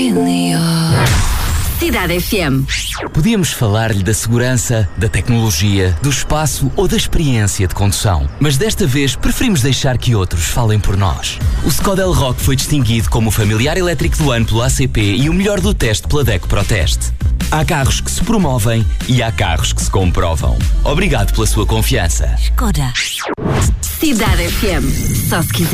really are. Cidade FM. Podíamos falar-lhe da segurança, da tecnologia, do espaço ou da experiência de condução. Mas desta vez preferimos deixar que outros falem por nós. O Skoda Elroq foi distinguido como o familiar elétrico do ano pelo ACP e o melhor do teste pela DECO ProTeste. Há carros que se promovem e há carros que se comprovam. Obrigado pela sua confiança. Skoda. Cidade FM. Só se quiser.